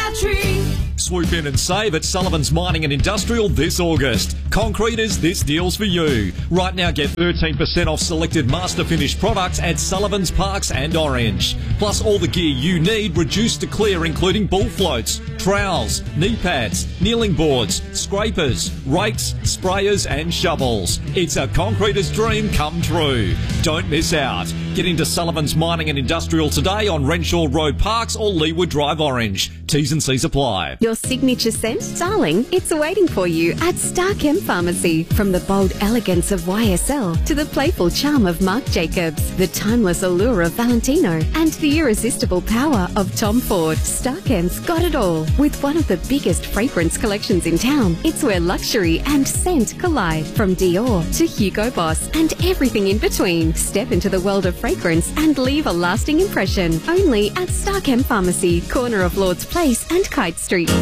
Country. Swoop in and save at Sullivan's Mining and Industrial this August. Concreters, this deal's for you. Right now, get 13% off selected Master Finish products at Sullivan's, Parks and Orange. Plus all the gear you need reduced to clear, including bull floats, trowels, knee pads, kneeling boards, scrapers, rakes, sprayers and shovels. It's a concreter's dream come true. Don't miss out. Get into Sullivan's Mining and Industrial today on Renshaw Road, Parks or Leeward Drive, Orange. T's and C's apply. Your signature scent, darling, it's waiting for you at Stark M Pharmacy. From the bold elegance of YSL to the playful charm of Marc Jacobs, the timeless allure of Valentino, and the irresistible power of Tom Ford, Stark M's got it all. With one of the biggest fragrance collections in town, it's where luxury and scent collide. From Dior to Hugo Boss and everything in between. Step into the world of fragrance and leave a lasting impression. Only at Stark M Pharmacy, corner of Lord's Place and Kite Street.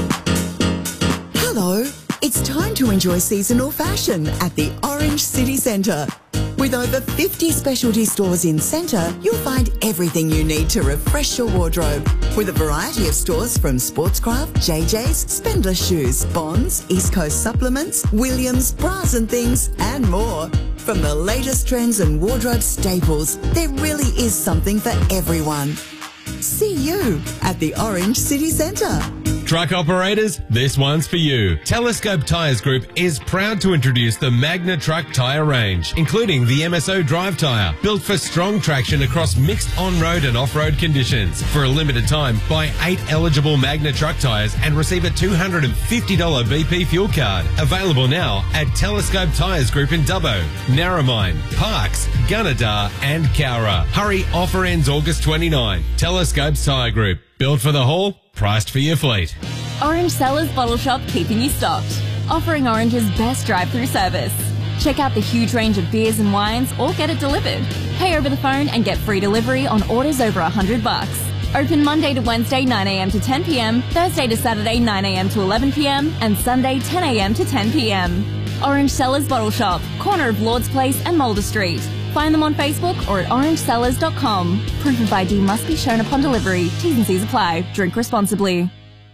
Hello, it's time to enjoy seasonal fashion at the Orange City Centre. With over 50 specialty stores in Centre, you'll find everything you need to refresh your wardrobe. With a variety of stores from Sportscraft, JJ's, Spendler Shoes, Bonds, East Coast Supplements, Williams, Bras and Things, and more. From the latest trends and wardrobe staples, there really is something for everyone. See you at the Orange City Centre. Truck operators, this one's for you. Telescope Tyres Group is proud to introduce the Magna Truck tyre range, including the MSO drive tyre, built for strong traction across mixed on-road and off-road conditions. For a limited time, buy 8 eligible Magna Truck tyres and receive a $250 BP fuel card. Available now at Telescope Tyres Group in Dubbo, Narromine, Parks, Gunnedah and Cowra. Hurry, offer ends August 29. Telescope's Tyre Group. Built for the haul, priced for your fleet. Orange Cellars Bottle Shop, keeping you stocked. Offering Orange's best drive-through service. Check out the huge range of beers and wines or get it delivered. Pay over the phone and get free delivery on orders over $100. Open Monday to Wednesday 9am to 10pm, Thursday to Saturday 9am to 11pm, and Sunday 10am to 10pm. Orange Cellars Bottle Shop, corner of Lord's Place and Mulder Street. Find them on Facebook or at orangecellars.com. Proof of ID must be shown upon delivery. T's and C's apply. Drink responsibly.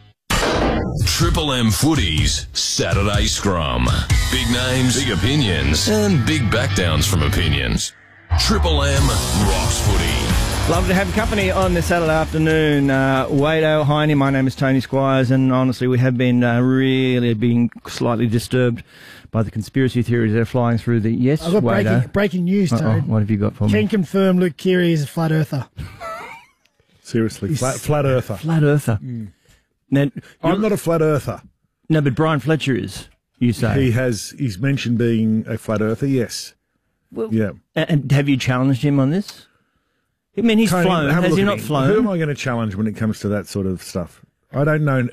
Triple M Footies Saturday Scrum. Big names, big opinions, and big backdowns from opinions. Triple M rocks footy. Love to have company on this Saturday afternoon. Wado, Heine, my name is Tony Squires, and honestly, we have been really being slightly disturbed by the conspiracy theories that are flying through the... Yes, I've got breaking news, Tony. What have you got for me? Can confirm Luke Keary is a flat earther. Seriously, flat earther. Flat earther. Now, I'm not a flat earther. No, but Brian Fletcher is, you say. He's mentioned being a flat earther, yes. Well, yeah. And have you challenged him on this? I mean, he's Tony, flown. Has he not flown? Who am I going to challenge when it comes to that sort of stuff? I don't know.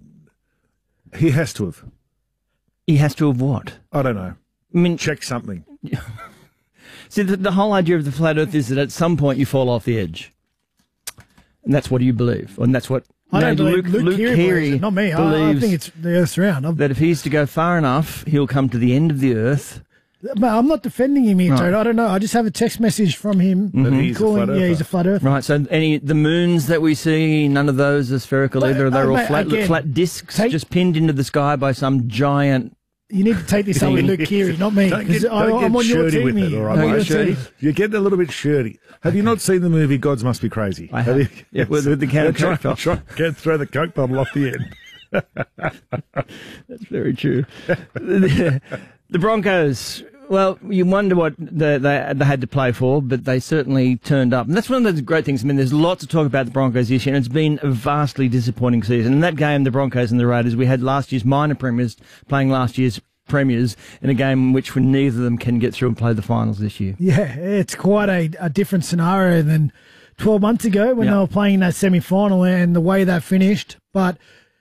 He has to have. He has to have what? I don't know. I mean, check something. See, the whole idea of the flat earth is that at some point you fall off the edge. And that's what you believe. And that's what I don't believe Luke Keary, not me. I think it's the Earth's round. That if he's to go far enough, he'll come to the end of the Earth. But I'm not defending him here, Tony. I don't know. I just have a text message from him calling, he's a flat earther. Right, so the moons that we see, none of those are spherical either. They're all flat discs just pinned into the sky by some giant... You need to take this up with Luke Keary, not me. Don't get I'm on your team with it, all right? You're getting a little bit shirty. Have you not seen the movie Gods Must Be Crazy? I have. Yeah, with the can of Coke bottle. Can't throw the Coke bottle off the end. That's very true. The Broncos... Well, you wonder what they had to play for, but they certainly turned up. And that's one of the great things. I mean, there's lots to talk about the Broncos this year, and it's been a vastly disappointing season. In that game, the Broncos and the Raiders, we had last year's minor premiers playing last year's premiers in a game in which neither of them can get through and play the finals this year. Yeah, it's quite a different scenario than 12 months ago when they were playing in that semi-final and the way that finished. But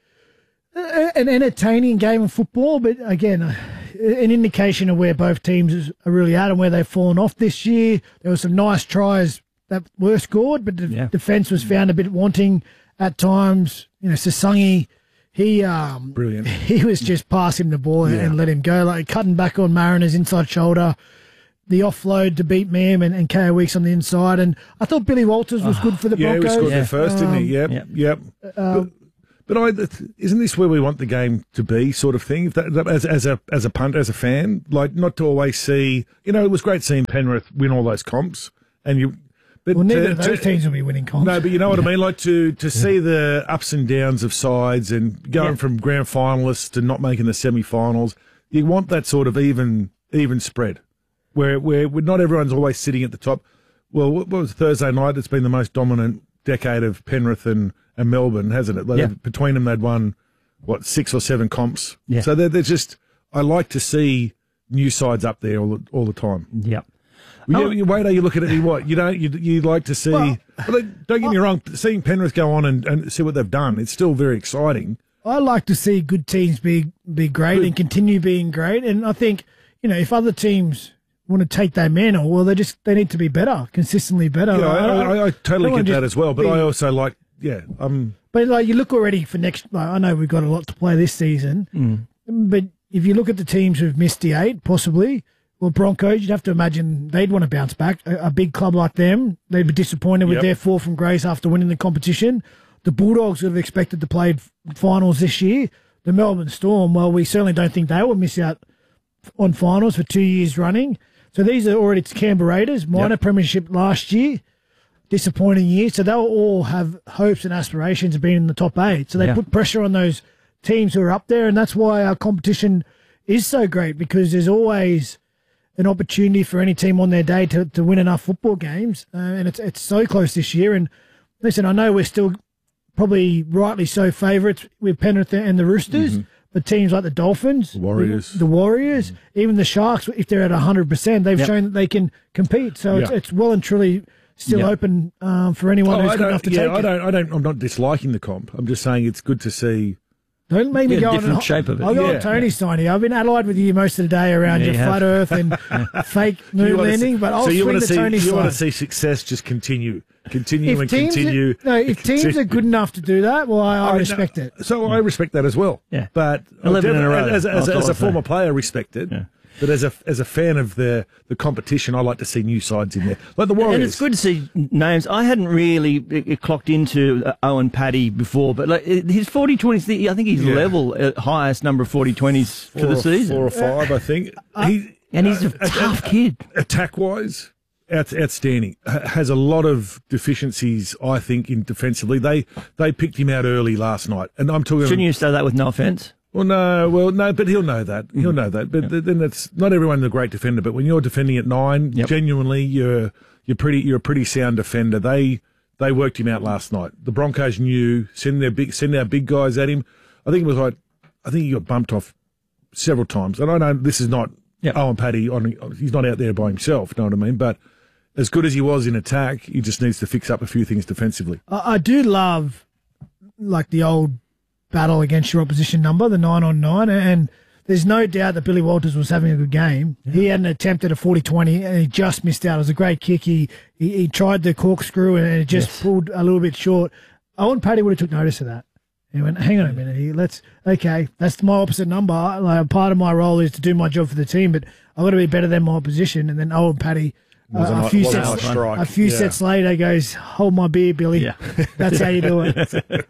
an entertaining game of football, but again... an indication of where both teams are really at and where they've fallen off this year. There were some nice tries that were scored, but the defence was found a bit wanting at times. You know, Sasungi, brilliant. He was just passing the ball and let him go, like cutting back on Mariner's inside shoulder. The offload to beat Mam and KO Weeks on the inside. And I thought Billy Walters was good for the Broncos. Yeah, he was good at first, didn't he? Yep. But isn't this where we want the game to be, sort of thing? If as a punter, as a fan, like not to always see. You know, it was great seeing Penrith win all those comps, and you. But well, neither of those teams will be winning comps. No, but you know what I mean? Like to see the ups and downs of sides and going from grand finalists to not making the semi-finals. You want that sort of even spread where not everyone's always sitting at the top. Well, what was Thursday night? It's been the most dominant decade of Penrith and Melbourne, hasn't it? Like between them, they'd won, 6 or 7 comps. Yeah. So they're just, I like to see new sides up there all the time. Yep. You wait, you look at it, you like to see, don't get me wrong, seeing Penrith go on and see what they've done, it's still very exciting. I like to see good teams be great and continue being great. And I think, if other teams want to take their mantle, well, they need to be better, consistently better. Yeah, I totally get that as well, but I also like, But you look already for next, I know we've got a lot to play this season, but if you look at the teams who've missed the 8, possibly, well, Broncos, you'd have to imagine they'd want to bounce back. A big club like them, they'd be disappointed with their fall from grace after winning the competition. The Bulldogs would have expected to play finals this year. The Melbourne Storm, well, we certainly don't think they will miss out on finals for 2 years running. So these are already Canberra Raiders, minor premiership last year, disappointing year. So they'll all have hopes and aspirations of being in the top 8. So they put pressure on those teams who are up there, and that's why our competition is so great, because there's always an opportunity for any team on their day to win enough football games, and it's so close this year. And listen, I know we're still probably rightly so favourites with Penrith and the Roosters, but teams like the Dolphins, the Warriors, even the Sharks, if they're at 100%, they've shown that they can compete. So it's well and truly still open for anyone who's good enough to take it. I'm not disliking the comp. I'm just saying it's good to see. Don't make me go on different shape of it. I'll go on Tony's side here. I've been Adelaide with you most of the day around your flat earth and fake moon landing, but I'll swing the Tony's side. You want to see success just continue. Continue. If teams are good enough to do that, well, I respect it. So I respect that as well. Yeah. But 11 in a row. As a former player, I respect it. Yeah. But as a fan of the competition, I like to see new sides in there, like the Warriors. And it's good to see names. I hadn't really clocked into Owen Paddy before, but like his 40-20s, I think he's level at highest number of 40-20s for the season. 4 or 5, I think. He's a tough kid. Attack-wise, outstanding. Has a lot of deficiencies, I think, in defensively. They picked him out early last night, and I'm talking. Shouldn't you say that with no offence? Well, no, but he'll know that. He'll know that. But then it's not everyone's a great defender. But when you're defending at 9, genuinely, you're a pretty sound defender. They worked him out last night. The Broncos knew send our big guys at him. I think he got bumped off several times. And I know this is not Owen Paddy he's not out there by himself. Know what I mean? But as good as he was in attack, he just needs to fix up a few things defensively. I do love like the old battle against your opposition number, the 9-on-9, and there's no doubt that Billy Walters was having a good game. Yeah. He had an attempt at a 40-20 and he just missed out. It was a great kick. He tried the corkscrew and it just pulled a little bit short. Owen Paddy would have took notice of that. He went, hang on a minute, that's my opposite number. Like, part of my role is to do my job for the team, but I've got to be better than my opposition. And then Owen Paddy, a few sets later, goes, hold my beer, Billy. Yeah. That's how you do it.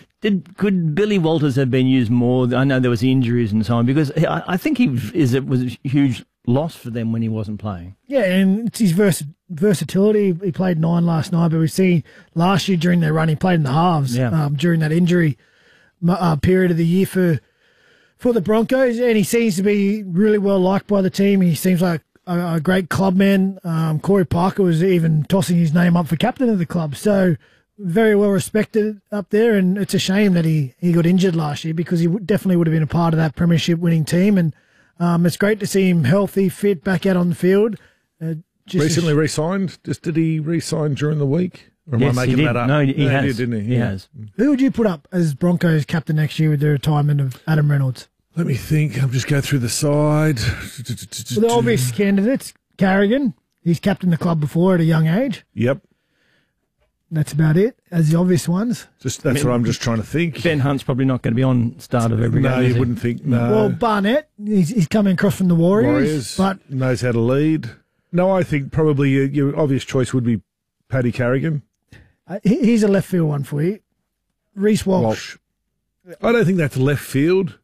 Could Billy Walters have been used more? I know there was injuries and so on, because I think it was a huge loss for them when he wasn't playing. Yeah, and it's his versatility. He played 9 last night, but we've seen last year during their run, he played in the halves during that injury period of the year for the Broncos, and he seems to be really well liked by the team. He seems like a great clubman. Corey Parker was even tossing his name up for captain of the club, so very well respected up there, and it's a shame that he got injured last year, because he definitely would have been a part of that premiership winning team, and it's great to see him healthy, fit, back out on the field. Recently re-signed? Did he re-sign during the week? Or am I making that up? No, he has. He did, didn't he? He has. Who would you put up as Broncos captain next year with the retirement of Adam Reynolds? Let me think. I'll just go through the side. Well, the obvious candidates, Carrigan. He's captained the club before at a young age. Yep. That's about it, as the obvious ones. What I'm just trying to think. Ben Hunt's probably not going to be on start of every game. No, you wouldn't think. No. Well, Barnett, he's coming across from the Warriors. But knows how to lead. No, I think probably your obvious choice would be Paddy Carrigan. Here's a left field one for you. Reece Walsh. I don't think that's left field.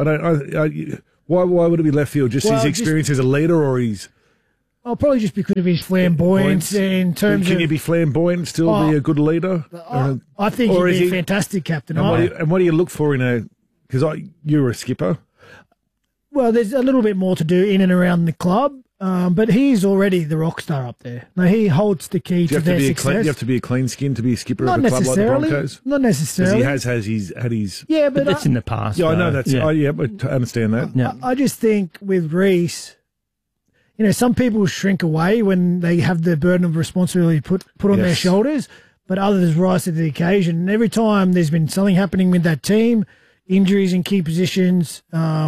Why would it be left field? Just his experience as a leader, or his? Oh, probably just because of his flamboyance in terms of... Can you be flamboyant and still be a good leader? I think he'd be a fantastic captain. And what do you look for in a... Because you're a skipper. Well, there's a little bit more to do in and around the club, but he's already the rock star up there. Now, he holds the key to their success. Do you have to be a clean skin to be a skipper of a club like the Broncos? Not necessarily. Because he had his... Yeah, but that's in the past. Yeah, I know that's... I understand that. Yeah. I just think with Reece... You know, some people shrink away when they have the burden of responsibility put on their shoulders, but others rise to the occasion. And every time there's been something happening with that team, injuries in key positions,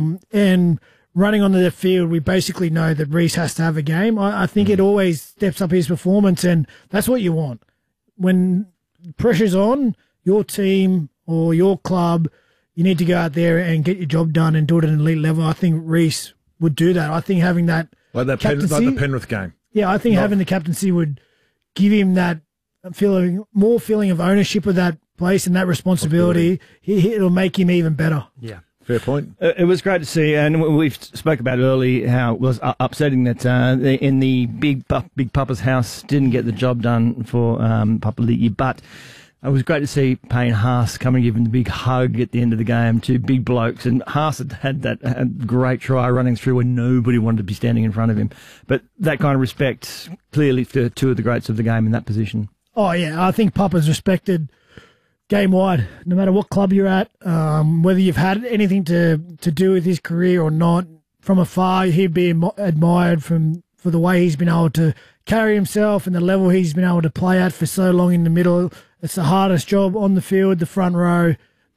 and running onto the field, we basically know that Reece has to have a game. I think it always steps up his performance, and that's what you want. When pressure's on your team or your club, you need to go out there and get your job done and do it at an elite level. I think Reece would do that. I think having that... Like the Penrith game. Yeah, I think having the captaincy would give him that more feeling of ownership of that place and that responsibility. It'll make him even better. Yeah. Fair point. It was great to see, and we've spoke about early how it was upsetting that in the Big Papa's house didn't get the job done for Papa Liki, but it was great to see Payne Haas come and give him the big hug at the end of the game. Two big blokes, and Haas had that great try running through where nobody wanted to be standing in front of him. But that kind of respect, clearly, for two of the greats of the game in that position. Oh, yeah, I think Papa's respected game-wide, no matter what club you're at, whether you've had anything to do with his career or not. From afar, he'd be admired for the way he's been able to carry himself and the level he's been able to play at for so long in the middle. It's the hardest job on the field, the front row,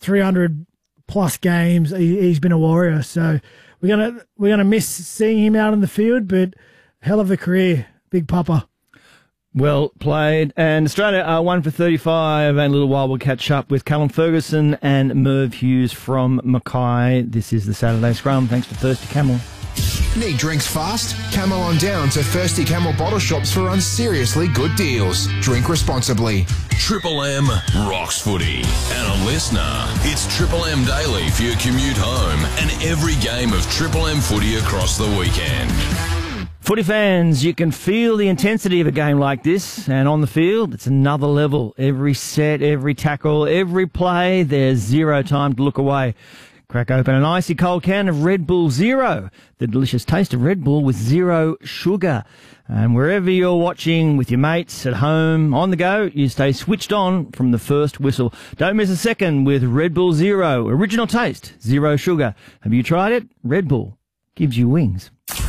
300-plus games. He's been a warrior. So we're gonna miss seeing him out in the field, but hell of a career, Big Papa. Well played. And Australia are 1 for 35. In a little while, we'll catch up with Callum Ferguson and Merv Hughes from Mackay. This is the Saturday Scrum. Thanks to Thirsty Camel. Need drinks fast? Camel on down to Thirsty Camel bottle shops for unseriously good deals. Drink responsibly. Triple M rocks footy. And a listener, it's Triple M Daily for your commute home and every game of Triple M footy across the weekend. Footy fans, you can feel the intensity of a game like this, and on the field, it's another level. Every set, every tackle, every play, there's zero time to look away. Crack open an icy cold can of Red Bull Zero, the delicious taste of Red Bull with zero sugar. And wherever you're watching, with your mates, at home, on the go, you stay switched on from the first whistle. Don't miss a second with Red Bull Zero. Original taste, zero sugar. Have you tried it? Red Bull gives you wings.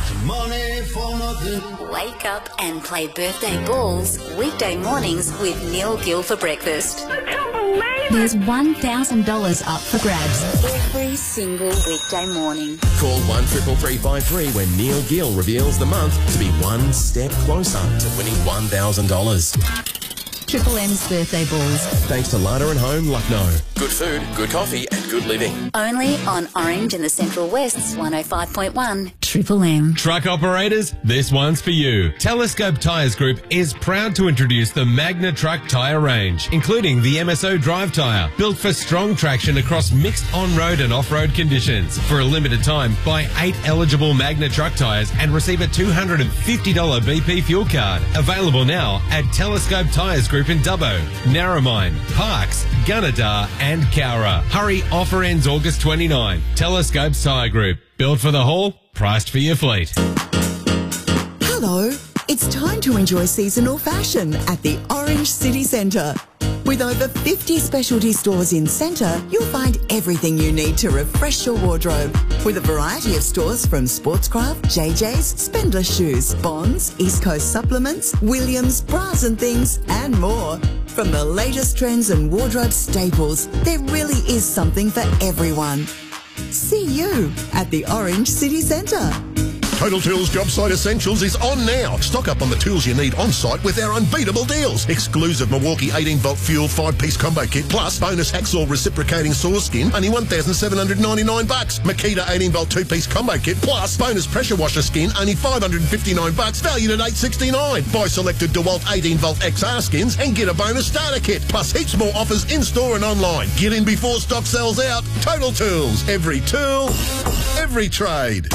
Wake up and play birthday balls weekday mornings with Neil Gill for breakfast. I can't believe it! There's $1,000 up for grabs every single weekday morning. Call 133353 when Neil Gill reveals the month to be one step closer to winning $1,000. Triple M's birthday balls. Thanks to Lada and Home, Lucknow. Good food, good coffee and good living. Only on Orange and the Central West's 105.1 Triple M. Truck operators, this one's for you. Telescope Tyres Group is proud to introduce the Magna Truck tyre range, including the MSO Drive tyre, built for strong traction across mixed on-road and off-road conditions. For a limited time, buy 8 eligible Magna Truck tyres and receive a $250 BP fuel card. Available now at Telescope Tyres Group in Dubbo, Narromine, Parkes, Gunnedah and Cowra. Hurry, offer ends August 29. Telescope Tyre Group. Built for the haul, priced for your fleet. Hello, it's time to enjoy seasonal fashion at the Orange City Centre. With over 50 specialty stores in Centre, you'll find everything you need to refresh your wardrobe. With a variety of stores from Sportscraft, JJ's, Spendler Shoes, Bonds, East Coast Supplements, Williams, Bras and Things, and more. From the latest trends and wardrobe staples, there really is something for everyone. See you at the Orange City Centre. Total Tools Job Site Essentials is on now. Stock up on the tools you need on site with our unbeatable deals. Exclusive Milwaukee 18-volt fuel 5-piece combo kit plus bonus hacksaw reciprocating saw skin, only $1,799. Makita 18-volt 2-piece combo kit plus bonus pressure washer skin, only $559, valued at $869. Buy selected DeWalt 18-volt XR skins and get a bonus starter kit, plus heaps more offers in-store and online. Get in before stock sells out. Total Tools. Every tool, every trade.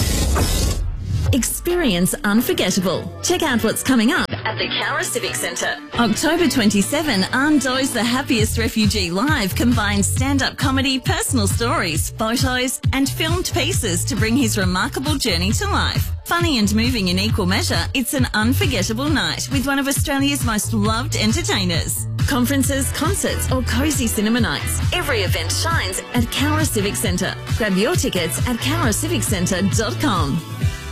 Experience unforgettable. Check out what's coming up at the Cowra Civic Centre. October 27, Ando's The Happiest Refugee Live combines stand-up comedy, personal stories, photos and filmed pieces to bring his remarkable journey to life. Funny and moving in equal measure, it's an unforgettable night with one of Australia's most loved entertainers. Conferences, concerts or cosy cinema nights. Every event shines at Cowra Civic Centre. Grab your tickets at cowraciviccentre.com.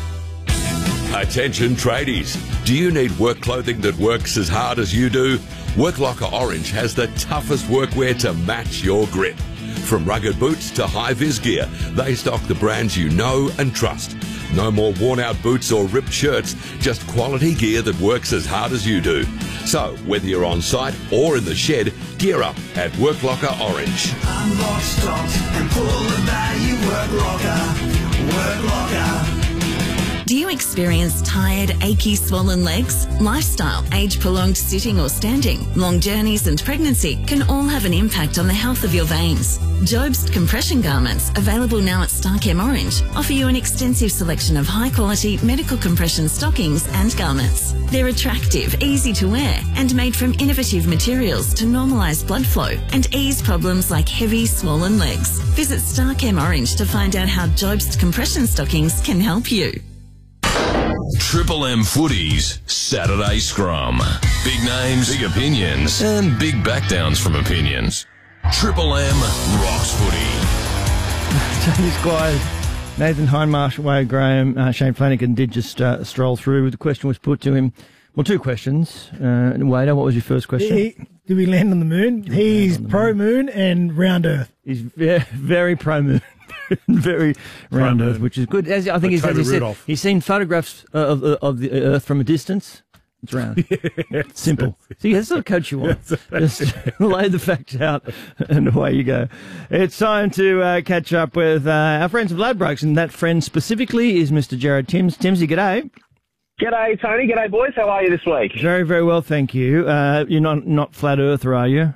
Attention tradies, do you need work clothing that works as hard as you do? Work Locker Orange has the toughest workwear to match your grit. From rugged boots to high-vis gear, they stock the brands you know and trust. No more worn-out boots or ripped shirts, just quality gear that works as hard as you do. So, whether you're on site or in the shed, gear up at Work Locker Orange. Unlock, stocked, and pull the value. Work Locker. Work Locker. Do you experience tired, achy, swollen legs? Lifestyle, age-prolonged sitting or standing, long journeys and pregnancy can all have an impact on the health of your veins. Jobst compression garments, available now at Starchem Orange, offer you an extensive selection of high-quality medical compression stockings and garments. They're attractive, easy to wear, and made from innovative materials to normalise blood flow and ease problems like heavy, swollen legs. Visit Starchem Orange to find out how Jobst compression stockings can help you. Triple M Footies Saturday Scrum. Big names, big opinions, and big backdowns from opinions. Triple M rocks footy. Tony Squires, Nathan Hindmarsh, Wade Graham, Shane Flanagan did just stroll through. The question was put to him. Well, two questions. Wade, what was your first question? Did we land on the moon? He's pro-moon and round Earth. He's very pro-moon. Very round Earth, which is good. As I think as he said, he's seen photographs of the Earth from a distance. It's round. Simple. See, that's the coach you want. Just lay the facts out and away you go. It's time to catch up with our friends of Ladbrokes, and that friend specifically is Mr. Jared Timms. Timsy, g'day. G'day, Tony. G'day, boys. How are you this week? Very, very well, thank you. You're not flat earther, are you?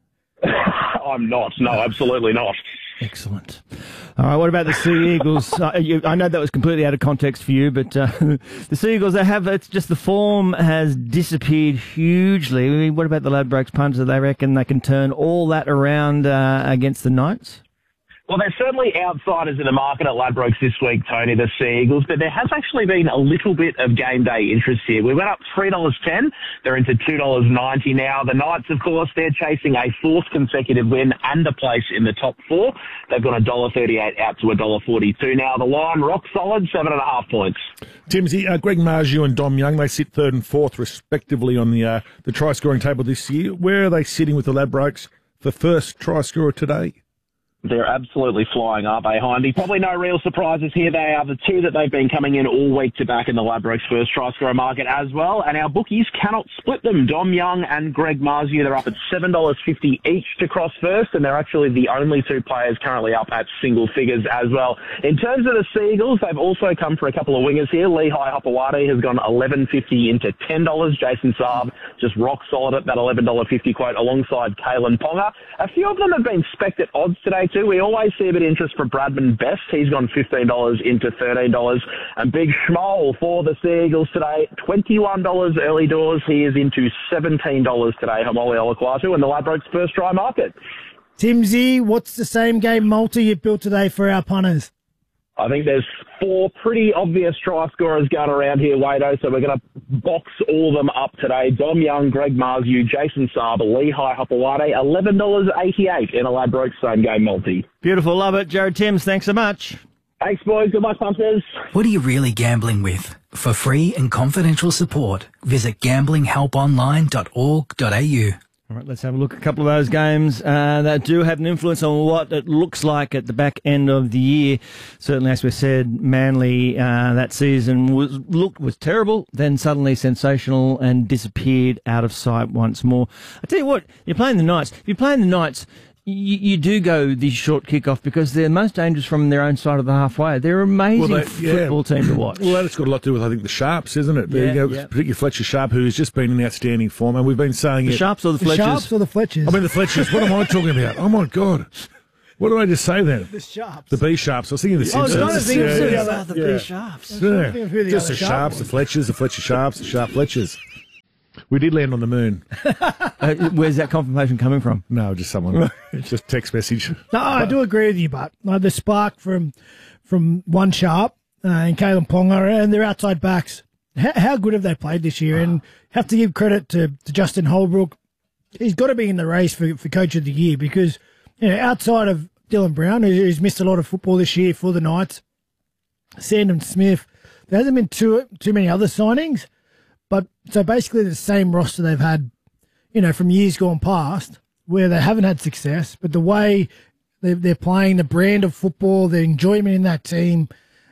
I'm not. No, absolutely not. Excellent. All right, what about the Sea Eagles? I know that was completely out of context for you, but the Sea Eagles, it's just the form has disappeared hugely. What about the Ladbrokes punters? Do they reckon they can turn all that around against the Knights? Well, they're certainly outsiders in the market at Ladbrokes this week, Tony, the Sea Eagles, but there has actually been a little bit of game day interest here. We went up $3.10. They're into $2.90 now. The Knights, of course, they're chasing a fourth consecutive win and a place in the top four. They've got $1.38 out to $1.42 now. The line, rock solid, 7.5 points. Timsy, Greg Marju and Dom Young, they sit third and fourth, respectively, on the try-scoring table this year. Where are they sitting with the Ladbrokes for first try-scorer today? They're absolutely flying up, Hindy? Probably no real surprises here. They are the two that they've been coming in all week to back in the Ladbrokes first try-scorer market as well. And our bookies cannot split them. Dom Young and Greg Marju, they're up at $7.50 each to cross first, and they're actually the only two players currently up at single figures as well. In terms of the Sea Eagles, they've also come for a couple of wingers here. Lehigh Hopewadi has gone $11.50 into $10. Jason Saab just rock solid at that $11.50 quote alongside Kalen Ponga. A few of them have been spec'd at odds today too. We always see a bit of interest for Bradman Best. He's gone $15 into $13. And Big Schmoll for the Sea Eagles today, $21 early doors. He is into $17 today, Hamoli Olaquatu, in the Ladbrokes first try market. Timsy, what's the same game multi you built today for our punters? I think there's four pretty obvious try scorers going around here, Wado, so we're going to box all of them up today. Dom Young, Greg Marju, Jason Saab, Lehigh Hopewadi, $11.88 in a Ladbrokes same game multi. Beautiful, love it. Jared Timms, thanks so much. Thanks, boys. Good luck, punters. What are you really gambling with? For free and confidential support, visit gamblinghelponline.org.au. All right, let's have a look at a couple of those games that do have an influence on what it looks like at the back end of the year. Certainly, as we said, Manly that season was terrible, then suddenly sensational and disappeared out of sight once more. I tell you what, you're playing the Knights. If you're playing the Knights, you do go the short kick-off because they're most dangerous from their own side of the halfway. They're an amazing football team to watch. Well, that's got a lot to do with, I think, the Sharps, isn't it? Particularly Fletcher Sharp, who's just been in outstanding form, and we've been saying the Sharps or the Fletchers? The Sharps or the Fletchers? I mean, the Fletchers. What am I talking about? Oh, my God. What did I just say then? The Sharps. The B Sharps. I was thinking of the Simpsons. I was thinking the B Sharps. Just the Sharps, the Fletchers, the Fletcher Sharps, the Sharp Fletchers. We did land on the moon. Where's that confirmation coming from? No, just someone. Just text message. No, I do agree with you, but the spark from One Sharp and Kalen Ponga and their outside backs, how good have they played this year? And have to give credit to Justin Holbrook. He's got to be in the race for Coach of the Year because outside of Dylan Brown, who's missed a lot of football this year for the Knights, Sandon Smith, there hasn't been too many other signings. But so basically the same roster they've had, from years gone past where they haven't had success, but the way they're playing, the brand of football, the enjoyment in that team,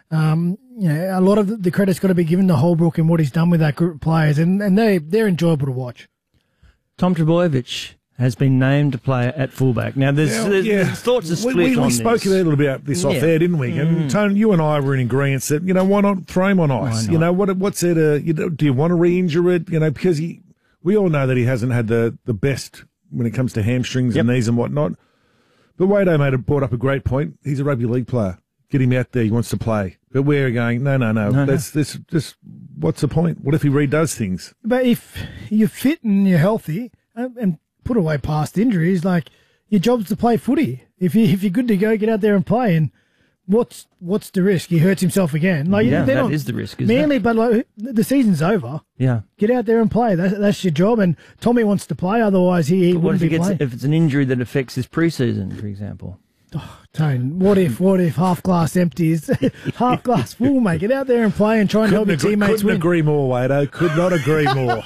a lot of the credit's got to be given to Holbrook and what he's done with that group of players, and they're enjoyable to watch. Tom Trbojevic has been named to play at fullback. Now, there's thoughts are split on this. We spoke a little bit about this off air, didn't we? And Tony, you and I were in agreement that, why not throw him on ice? What's there to, do you want to re-injure it? Because we all know that he hasn't had the best when it comes to hamstrings and knees and whatnot. But Wado brought up a great point. He's a rugby league player. Get him out there. He wants to play. But we're going, no. This, what's the point? What if he redoes things? But if you're fit and you're healthy and put away past injuries, like your job's to play footy. If you're good to go, get out there and play. And what's the risk? He hurts himself again. That is the risk. Manly, but the season's over. Yeah, get out there and play. That's your job. And Tommy wants to play. Otherwise, he wouldn't be playing. If it's an injury that affects his preseason, for example. Oh, Tone, what if half glass empty is half glass full, mate? Get out there and play and try and help your teammates win. Couldn't agree more, Wado. Could not agree more.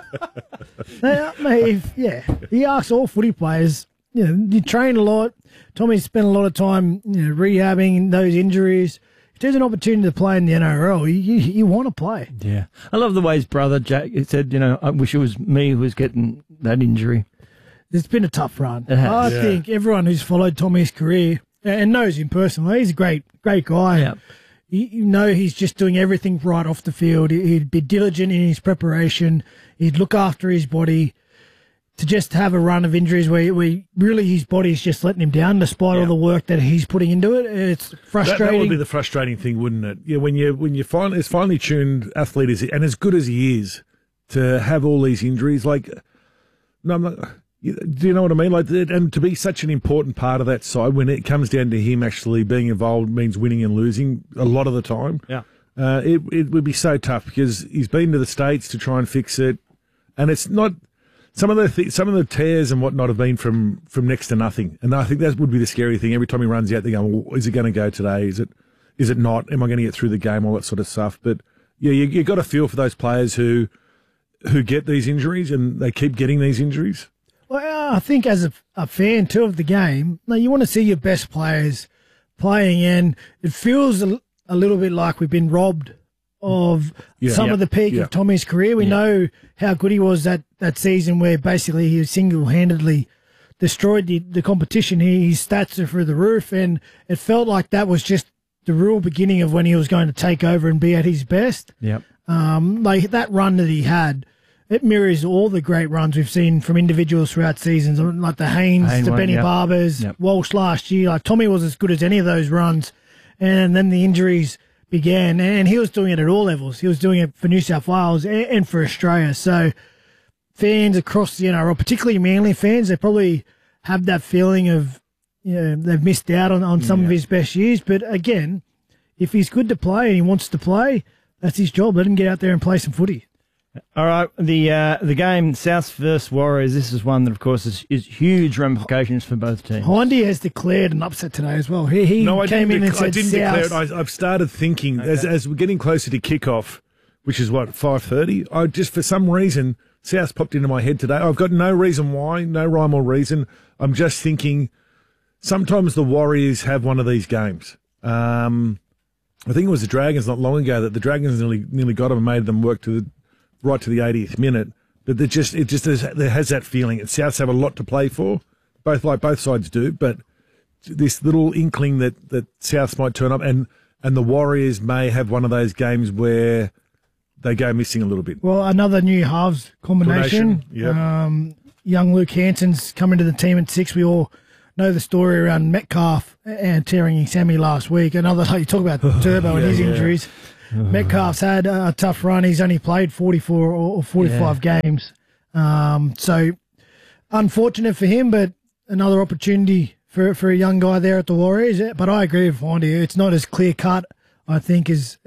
He asks all footy players, you train a lot. Tommy's spent a lot of time rehabbing those injuries. If there's an opportunity to play in the NRL, you want to play. Yeah. I love the way his brother Jack said, I wish it was me who was getting that injury. It's been a tough run. I think everyone who's followed Tommy's career and knows him personally, he's a great guy. Yeah. He's just doing everything right off the field. He'd be diligent in his preparation. He'd look after his body. To just have a run of injuries where really his body's just letting him down despite all the work that he's putting into it, it's frustrating. That would be the frustrating thing, wouldn't it? Yeah, when you finally tuned athlete and as good as he is, to have all these injuries, do you know what I mean? And to be such an important part of that side when it comes down to him actually being involved means winning and losing a lot of the time. Yeah, it would be so tough because he's been to the States to try and fix it, and it's not. Some of the tears and whatnot have been from next to nothing, and I think that would be the scary thing. Every time he runs out, they're going, well, "Is it going to go today? Is it not? Am I going to get through the game? All that sort of stuff." But yeah, you got to feel for those players who get these injuries and they keep getting these injuries. Well, I think as a fan too of the game, you want to see your best players playing, and it feels a little bit like we've been robbed of some of the peak of Tommy's career. We know how good he was that season where basically he single-handedly destroyed the competition. His stats are through the roof, and it felt like that was just the real beginning of when he was going to take over and be at his best. Yep. That run that he had, it mirrors all the great runs we've seen from individuals throughout seasons, like the Haynes to Benny Barbers, Walsh last year. Like Tommy was as good as any of those runs, and then the injuries began, and he was doing it at all levels. He was doing it for New South Wales and for Australia. So fans across the NRL, particularly Manly fans, they probably have that feeling of they've missed out on some of his best years. But again, if he's good to play and he wants to play, that's his job. Let him get out there and play some footy. All right, the game, South versus Warriors, this is one that, of course, is huge ramifications for both teams. Hindy has declared an upset today as well. He came in and said I didn't declare it. I've started thinking, as we're getting closer to kickoff, which is, 5:30, I just, for some reason, South's popped into my head today. I've got no reason why, no rhyme or reason. I'm just thinking sometimes the Warriors have one of these games. I think it was the Dragons not long ago that the Dragons nearly got them and made them work right to the 80th minute. But there has that feeling. Souths have a lot to play for, both sides do. But this little inkling that Souths might turn up, and the Warriors may have one of those games where they go missing a little bit. Well, another new halves combination. Yep. Young Luke Hanson's coming to the team at 6. We all know the story around Metcalf and tearing his hammy last week. Another, you talk about Turbo and his injuries. Metcalf's had a tough run. He's only played 44 or 45 games. So unfortunate for him, but another opportunity for a young guy there at the Warriors. But I agree with Fondy. It's not as clear cut, I think, as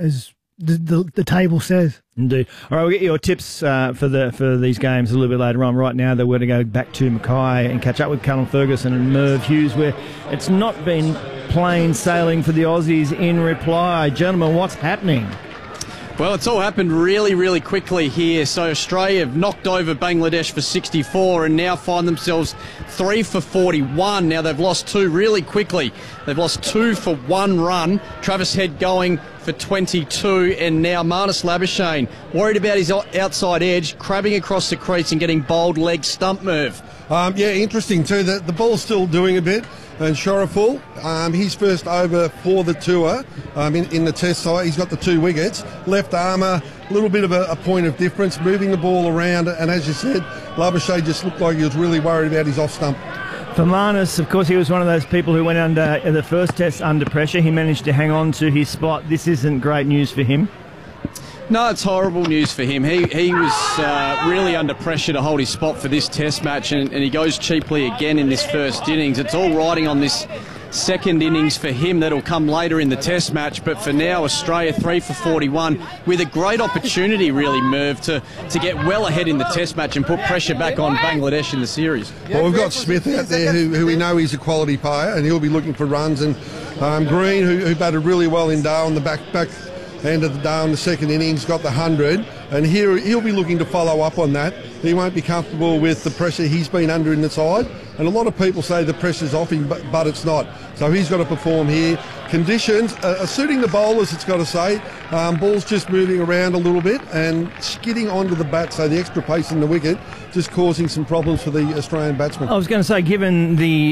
the table says. Indeed. All right, we'll get your tips for these games a little bit later on. Right now, though, we're going to go back to Mackay and catch up with Callum Ferguson and Merv Hughes, where it's not been plain sailing for the Aussies in reply. Gentlemen, what's happening? Well, it's all happened really, really quickly here. So Australia have knocked over Bangladesh for 64 and now find themselves 3 for 41. Now they've lost 2 really quickly. They've lost 2 for 1 run. Travis Head going for 22, and now Marnus Labuschagne worried about his outside edge, crabbing across the crease and getting bold leg stump, Merv. Yeah, interesting too. The ball's still doing a bit. And Shoreful, he's first over for the tour in the test side. He's got the 2 wickets. Left armour, a little bit of a point of difference, moving the ball around. And as you said, Labuschagne just looked like he was really worried about his off stump. For Marnus, of course, he was one of those people who went under the first test under pressure. He managed to hang on to his spot. This isn't great news for him. No, it's horrible news for him. He was really under pressure to hold his spot for this test match, and he goes cheaply again in this first innings. It's all riding on this second innings for him that'll come later in the test match. But for now, Australia 3 for 41 with a great opportunity, really, Merv, to get well ahead in the test match and put pressure back on Bangladesh in the series. Well, we've got Smith out there who we know he's a quality player, and he'll be looking for runs. And Green, who batted really well in Dale on the back end of the day in the second innings, got the 100, and he'll be looking to follow up on that. He won't be comfortable with the pressure he's been under in the side, and a lot of people say the pressure's off him, but it's not. So he's got to perform here. Conditions are suiting the bowlers, it's got to say. Ball's just moving around a little bit and skidding onto the bat, so the extra pace in the wicket just causing some problems for the Australian batsmen. I was going to say, given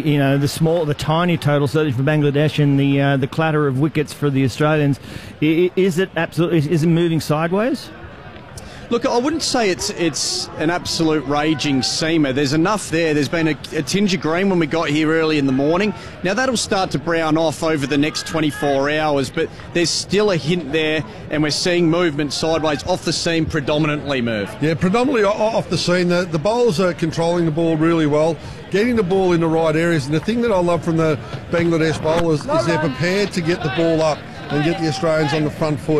the tiny total certainly for Bangladesh and the clatter of wickets for the Australians, is it moving sideways? Look, I wouldn't say it's an absolute raging seamer. There's enough there. There's been a tinge of green when we got here early in the morning. Now that'll start to brown off over the next 24 hours, but there's still a hint there, and we're seeing movement sideways off the seam predominantly, Merv. Yeah, predominantly off the seam. The bowlers are controlling the ball really well, getting the ball in the right areas. And the thing that I love from the Bangladesh bowlers is they're prepared to get the ball up and get the Australians on the front foot.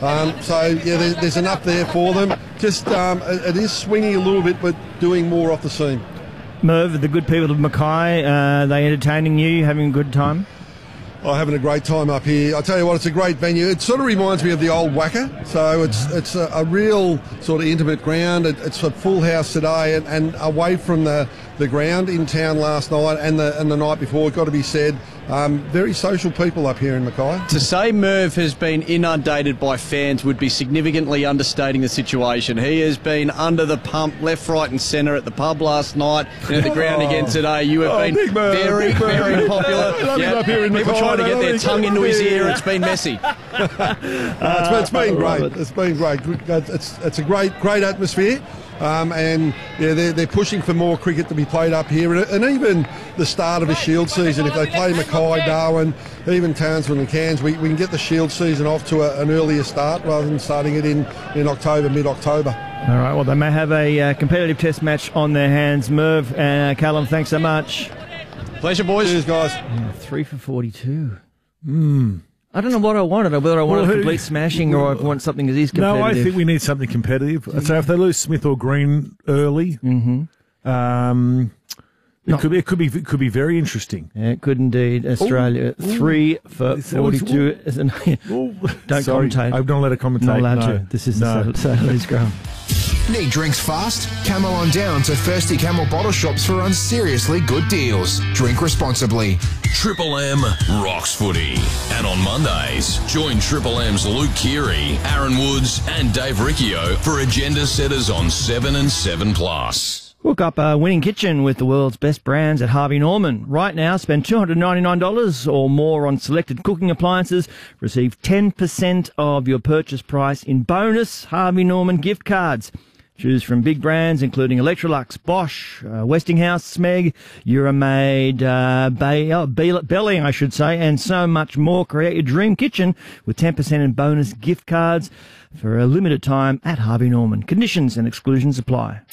There's enough there for them. Just it is swinging a little bit, but doing more off the seam. Merv, the good people of Mackay, are they entertaining you, having a good time? Oh, having a great time up here. I tell you what, it's a great venue. It sort of reminds me of the old Wacker. So it's a real sort of intimate ground. It's a full house today, and away from the ground in town last night and the night before, got to be said. Very social people up here in Mackay. To say Merv has been inundated by fans would be significantly understating the situation. He has been under the pump, left, right and centre at the pub last night and at the ground again today. You have been very, very popular. People trying to get their tongue into his ear. It's been messy. It's been great. It's been great. It's a great atmosphere. They're pushing for more cricket to be played up here, and even the start of a Shield season. If they play Mackay, Darwin, even Townsville and Cairns, we can get the Shield season off to an earlier start rather than starting it in October, mid-October. All right, well, they may have a competitive test match on their hands. Merv, Callum, thanks so much. Pleasure, boys. Cheers, guys. 3 for 42. I don't know what I wanted, whether I wanted a complete smashing or I want something that is competitive. No, I think we need something competitive. So if they lose Smith or Green early, it could be very interesting. Yeah, it could indeed. Australia 3 for 42. Don't commentate. I'm not allowed to commentate. Not allowed to. This is the Saturday Scrum. Need drinks fast? Camel on down to Thirsty Camel bottle shops for unseriously good deals. Drink responsibly. Triple M rocks footy. And on Mondays, join Triple M's Luke Keary, Aaron Woods and Dave Riccio for agenda setters on 7 and 7+. Hook up a winning kitchen with the world's best brands at Harvey Norman. Right now, spend $299 or more on selected cooking appliances. Receive 10% of your purchase price in bonus Harvey Norman gift cards. Choose from big brands including Electrolux, Bosch, Westinghouse, Smeg, Euromade, Belling, I should say, and so much more. Create your dream kitchen with 10% in bonus gift cards for a limited time at Harvey Norman. Conditions and exclusions apply.